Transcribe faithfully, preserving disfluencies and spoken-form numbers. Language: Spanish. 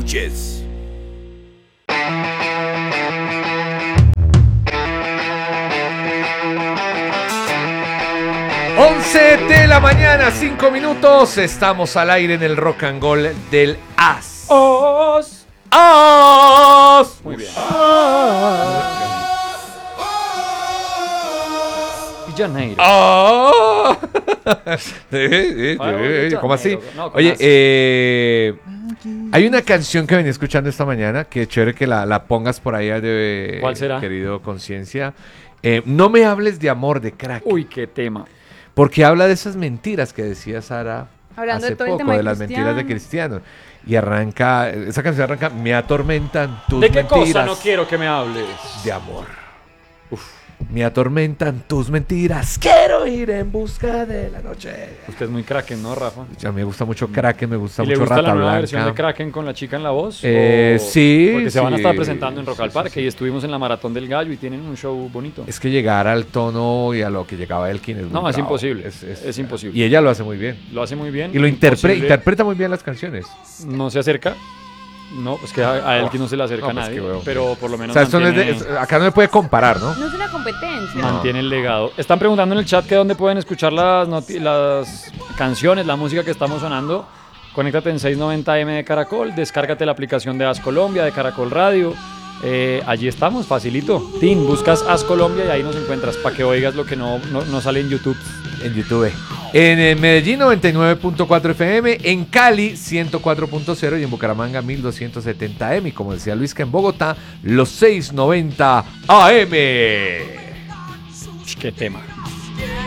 Sánchez. once de la mañana, cinco minutos. Estamos al aire en el Rock and Roll del As. Os. As. Muy bien. As. Janeiro. Ah. Sí, sí, sí, ¿cómo así? No, con Oye, as. eh, hay una canción que venía escuchando esta mañana, que chévere que la, la pongas por ahí, de, ¿Cuál será? querido Conciencia. Eh, no me hables de amor de crack. Uy, qué tema. Porque habla de esas mentiras que decía Sara Hablando hace de todo el poco, tema de de las Cristiano. mentiras de Cristiano. Y arranca, esa canción arranca, me atormentan tus ¿De qué mentiras cosa no quiero que me hables? de amor. Me atormentan tus mentiras, quiero ir en busca de la noche. Usted es muy Kraken, ¿no, Rafa? Ya me gusta mucho Kraken, me gusta ¿Y le mucho gusta Rata la nueva Blanca. versión de Kraken con la chica en la voz? Eh, ¿O- sí, Porque se van a sí. estar presentando en Rock al Sí, Parque sí, sí. y estuvimos en la Maratón del Gallo y tienen un show bonito. Es que llegar al tono y a lo que llegaba Elkin es muy No, es bravo. imposible. Es imposible. Y ella lo hace muy bien. Lo hace muy bien. Y lo interpre- Imposible- interpreta muy bien las canciones. No se acerca. No, pues que a, a él que no se le acerca No, a pues nadie. que huevón. Pero por lo O menos sea, esto no es de- mantiene, es- acá no se puede comparar, ¿no? No es una competencia. mantiene el legado. Están preguntando en el chat que dónde pueden escuchar las, noti- las canciones, la música que estamos sonando. Conéctate en seiscientos noventa eme de Caracol, descárgate la aplicación de As Colombia, de Caracol Radio. Eh, allí estamos, facilito. Tin, buscas As Colombia y ahí nos encuentras para que oigas lo que no, no, no sale en YouTube. En YouTube. En eh, Medellín noventa y nueve punto cuatro F M, en Cali ciento cuatro punto cero y en Bucaramanga mil doscientos setenta M. Y como decía Luis, que en Bogotá los seiscientos noventa A M. Qué tema.